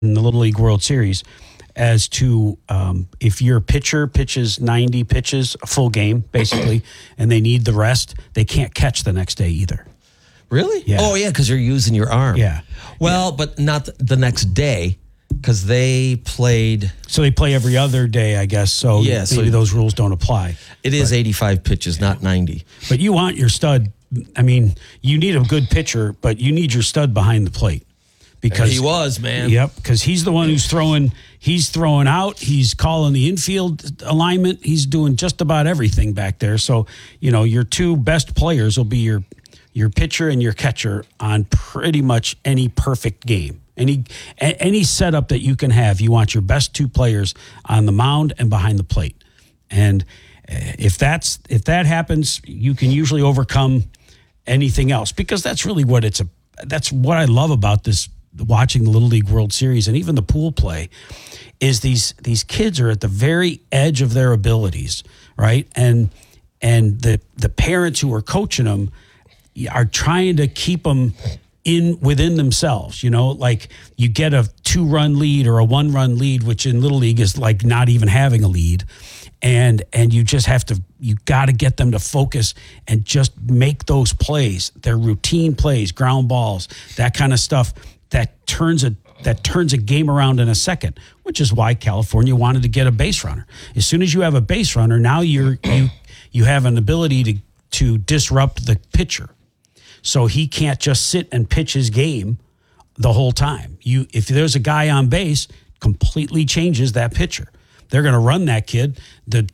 in the Little League World Series as to if your pitcher pitches 90 pitches, a full game, basically, and they need the rest, they can't catch the next day either. Really? Yeah. Oh, yeah, because you're using your arm. Yeah. Well, but not the next day because they played. So they play every other day, I guess. So Yeah, maybe those rules don't apply. It is 85 pitches, not 90. But you want your stud. I mean, you need a good pitcher, but you need your stud behind the plate. Because He was, man. Yep, because he's the one who's throwing. He's throwing out. He's calling the infield alignment. He's doing just about everything back there. So, your two best players will be your pitcher and your catcher on pretty much any perfect game. Any setup that you can have, you want your best two players on the mound and behind the plate. And if that happens, you can usually overcome anything else, because that's really what that's what I love about this, watching the Little League World Series and even the pool play, is these kids are at the very edge of their abilities, right? And the parents who are coaching them are trying to keep them within themselves. Like you get a 2-run lead or a 1-run lead, which in Little League is like not even having a lead. And you just you got to get them to focus and just make those plays. Their routine plays, ground balls, that kind of stuff that turns a game around in a second, which is why California wanted to get a base runner. As soon as you have a base runner, now you have an ability to disrupt the pitcher. So he can't just sit and pitch his game the whole time. If there's a guy on base, completely changes that pitcher. They're going to run that kid, and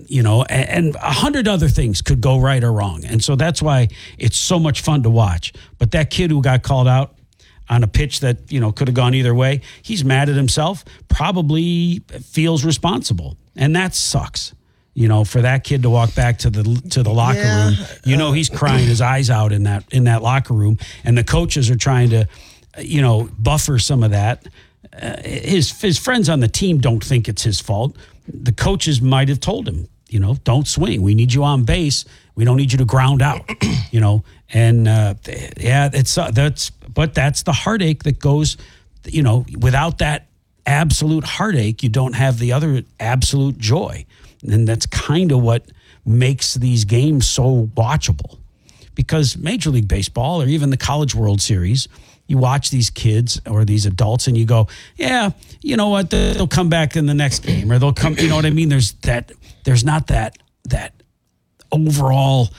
100 other things could go right or wrong. And so that's why it's so much fun to watch. But that kid who got called out on a pitch that, could have gone either way, he's mad at himself, probably feels responsible. And that sucks. For that kid to walk back to the locker room, he's crying his eyes out in that locker room, and the coaches are trying to, buffer some of that. His friends on the team don't think it's his fault. The coaches might have told him, don't swing. We need you on base. We don't need you to ground out. And that's the heartache that goes. Without that absolute heartache, you don't have the other absolute joy. And that's kind of what makes these games so watchable. Because Major League Baseball, or even the College World Series, you watch these kids or these adults and you go, yeah, you know what, they'll come back in the next game, or they'll come, you know what I mean? There's not that overall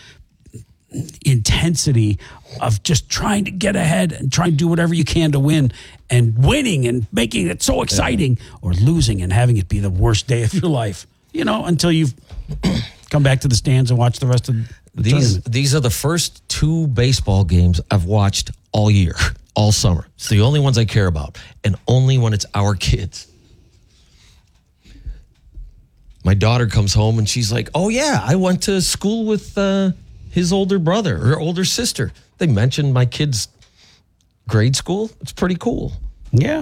intensity of just trying to get ahead and trying to do whatever you can to win, and winning and making it so exciting, or losing and having it be the worst day of your life, until you've come back to the stands and watch the rest of the tournament. These are the first 2 baseball games I've watched all year, all summer. It's the only ones I care about, and only when it's our kids. My daughter comes home and she's like, oh yeah, I went to school with his older brother or older sister. They mentioned my kid's grade school. It's pretty cool. Yeah.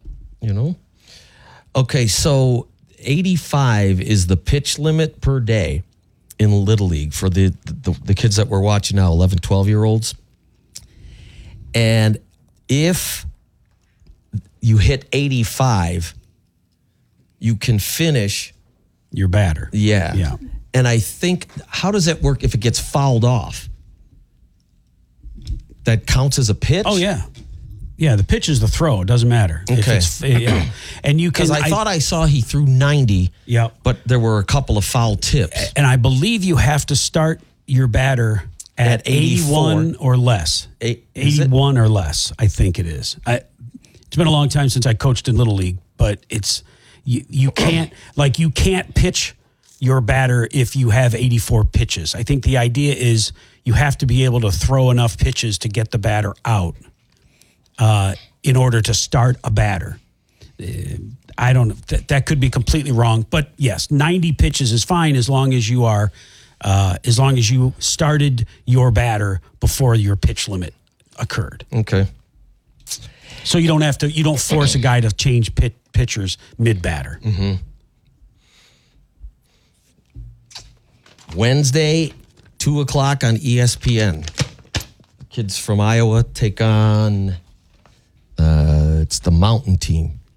Okay, so 85 is the pitch limit per day in Little League for the kids that we're watching now, 11, 12-year-olds. And if you hit 85, you can finish your batter. Yeah. And I think, how does that work if it gets fouled off? That counts as a pitch? Oh, yeah. Yeah, the pitch is the throw. It doesn't matter. Okay. And you can. Because I thought I saw he threw 90. Yeah. But there were a couple of foul tips. And I believe you have to start your batter at 81 or less. 81 or less, I think it is. It's been a long time since I coached in Little League, but it's you can't pitch your batter if you have 84 pitches. I think the idea is you have to be able to throw enough pitches to get the batter out in order to start a batter. I don't know. That could be completely wrong, but yes, 90 pitches is fine as long as you are, as long as you started your batter before your pitch limit occurred. Okay. So you don't force a guy to change pitchers mid-batter. Mm-hmm. Wednesday, 2:00 on ESPN. Kids from Iowa take on, it's the Mountain team.